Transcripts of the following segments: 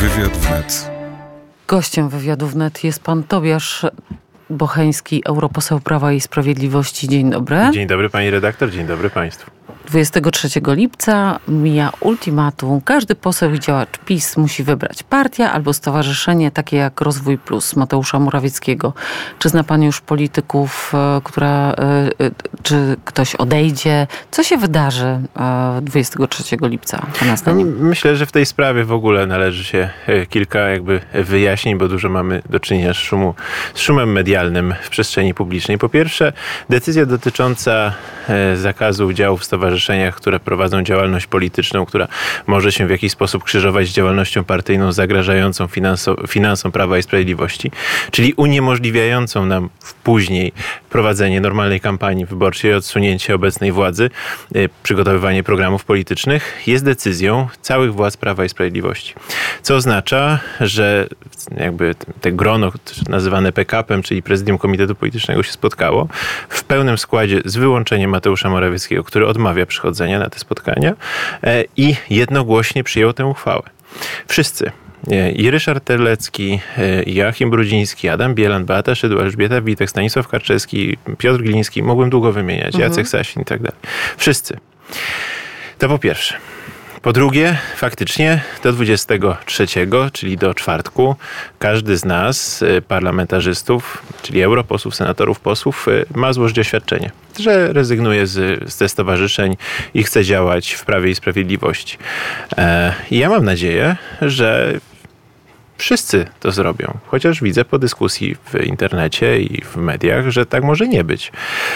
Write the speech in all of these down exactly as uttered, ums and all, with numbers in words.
Wywiad wnet. Gościem wywiadu wnet jest pan Tobiasz Bocheński, europoseł Prawa i Sprawiedliwości. Dzień dobry. Dzień dobry pani redaktor, dzień dobry państwu. dwudziestego trzeciego lipca mija ultimatum. Każdy poseł i działacz PiS musi wybrać partię albo stowarzyszenie takie jak Rozwój Plus Mateusza Morawieckiego. Czy zna pan już polityków, która, czy ktoś odejdzie? Co się wydarzy dwudziestego trzeciego lipca? Myślę, że w tej sprawie w ogóle należy się kilka jakby wyjaśnień, bo dużo mamy do czynienia z, szumu, z szumem medialnym w przestrzeni publicznej. Po pierwsze, decyzja dotycząca zakazu udziału w stowarzyszeniach, które prowadzą działalność polityczną, która może się w jakiś sposób krzyżować z działalnością partyjną zagrażającą finansom, finansom Prawa i Sprawiedliwości, czyli uniemożliwiającą nam później prowadzenie normalnej kampanii wyborczej, odsunięcie obecnej władzy, przygotowywanie programów politycznych, jest decyzją całych władz Prawa i Sprawiedliwości. Co oznacza, że jakby te grono nazywane P K P-em, czyli Prezydium Komitetu Politycznego się spotkało w pełnym składzie z wyłączeniem Mateusza Morawieckiego, który odmawia przychodzenia na te spotkania i jednogłośnie przyjął tę uchwałę. Wszyscy. I Ryszard Terlecki, i Joachim Brudziński, Adam Bielan, Beata Szydło, Elżbieta Witek, Stanisław Karczewski, Piotr Gliński, mogłem długo wymieniać, mhm. Jacek Sasin i tak dalej. Wszyscy. To po pierwsze. Po drugie, faktycznie do dwudziestego trzeciego, czyli do czwartku, każdy z nas, parlamentarzystów, czyli europosłów, senatorów, posłów, ma złożyć oświadczenie, że rezygnuje z, ze stowarzyszeń i chce działać w Prawie i Sprawiedliwości. I ja mam nadzieję, że wszyscy to zrobią, chociaż widzę po dyskusji w internecie i w mediach, że tak może nie być.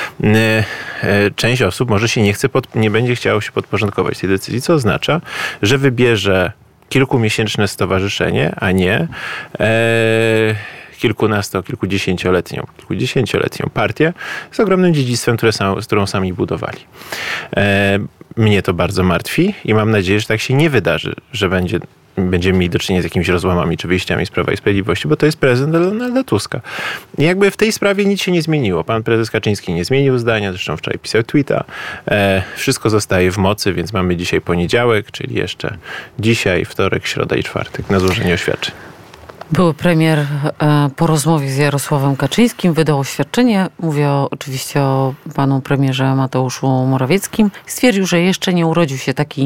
Część osób może się nie chce, pod, nie będzie chciało się podporządkować tej decyzji, co oznacza, że wybierze kilkumiesięczne stowarzyszenie, a nie e, kilkunasto, kilkudziesięcioletnią, kilkudziesięcioletnią partię z ogromnym dziedzictwem, które sam, z którą sami budowali. E, mnie to bardzo martwi i mam nadzieję, że tak się nie wydarzy, że będzie będziemy mieli do czynienia z jakimiś rozłamami czy wyjściami z Prawa i Sprawiedliwości, bo to jest prezydent Donalda Tuska. I jakby w tej sprawie nic się nie zmieniło. Pan prezes Kaczyński nie zmienił zdania, zresztą wczoraj pisał tweeta. E, wszystko zostaje w mocy, więc mamy dzisiaj poniedziałek, czyli jeszcze dzisiaj, wtorek, środa i czwartek na złożenie oświadczeń. Były premier e, po rozmowie z Jarosławem Kaczyńskim wydał oświadczenie. Mówię o, oczywiście o panu premierze Mateuszu Morawieckim. Stwierdził, że jeszcze nie urodził się taki